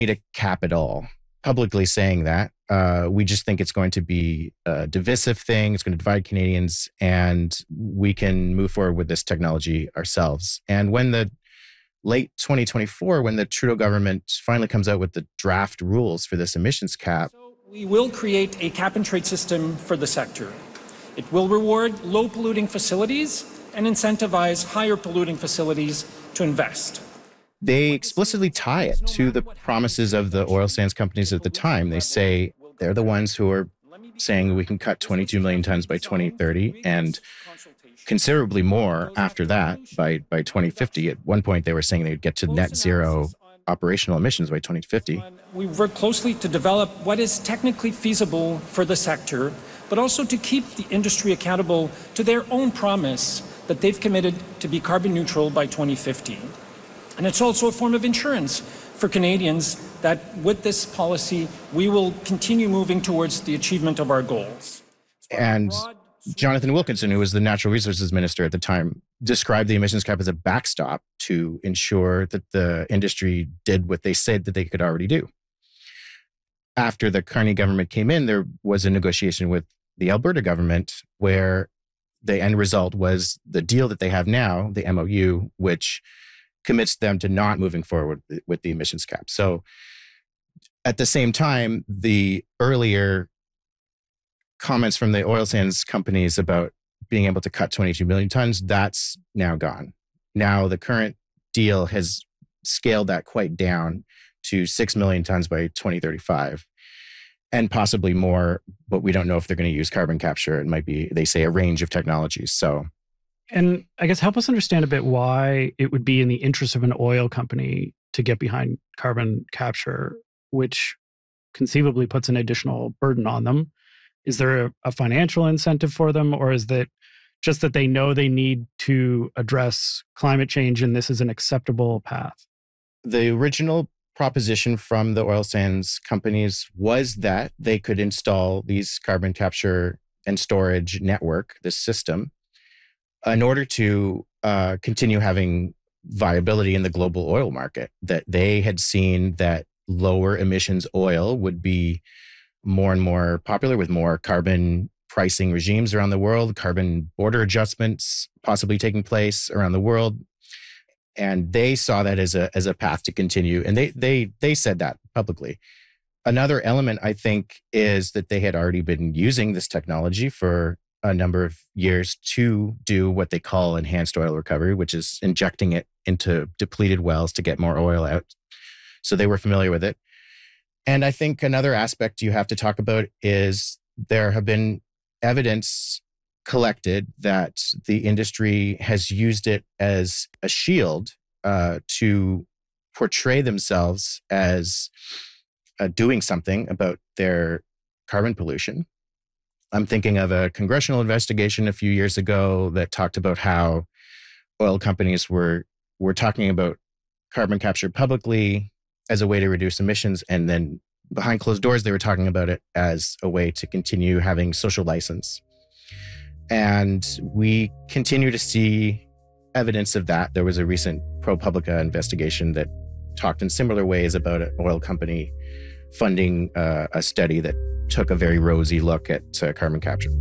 need to cap it all. Publicly saying that, we just think it's going to be a divisive thing. It's going to divide Canadians, and we can move forward with this technology ourselves. And when the late 2024, when the Trudeau government finally comes out with the draft rules for this emissions cap, we will create a cap and trade system for the sector. It will reward low polluting facilities and incentivize higher polluting facilities to invest. they explicitly tie it to the promises of the oil sands companies at the time. They say they're the ones who are saying we can cut 22 million tons by 2030 and considerably more after that by 2050. At one point, they were saying they'd get to net zero operational emissions by 2050. We work closely to develop what is technically feasible for the sector, but also to keep the industry accountable to their own promise that they've committed to be carbon neutral by 2050. And it's also a form of insurance for Canadians that with this policy, we will continue moving towards the achievement of our goals. And Jonathan Wilkinson, who was the Natural Resources Minister at the time, described the emissions cap as a backstop to ensure that the industry did what they said that they could already do. After the Carney government came in, there was a negotiation with the Alberta government where the end result was the deal that they have now, the MOU, which commits them to not moving forward with the emissions cap. So at the same time, the earlier comments from the oil sands companies about being able to cut 22 million tons, that's now gone. Now the current deal has scaled that quite down to 6 million tons by 2035 and possibly more, but we don't know if they're going to use carbon capture. It might be, they say, a range of technologies. So, and I guess help us understand a bit why it would be in the interest of an oil company to get behind carbon capture, which conceivably puts an additional burden on them. Is there a financial incentive for them, or is that just that they know they need to address climate change and this is an acceptable path? The original proposition from the oil sands companies was that they could install these carbon capture and storage network, this system, in order to continue having viability in the global oil market. That they had seen that lower emissions oil would be more and more popular with more carbon pricing regimes around the world, carbon border adjustments possibly taking place around the world. And they saw that as a path to continue. And they said that publicly. Another element, I think, is that they had already been using this technology for a number of years to do what they call enhanced oil recovery, which is injecting it into depleted wells to get more oil out. So they were familiar with it. And I think another aspect you have to talk about is there have been evidence collected that the industry has used it as a shield to portray themselves as doing something about their carbon pollution. I'm thinking of a congressional investigation a few years ago that talked about how oil companies were talking about carbon capture publicly as a way to reduce emissions, and then behind closed doors, they were talking about it as a way to continue having social license. And we continue to see evidence of that. There was a recent ProPublica investigation that talked in similar ways about an oil company funding a study that took a very rosy look at carbon capture.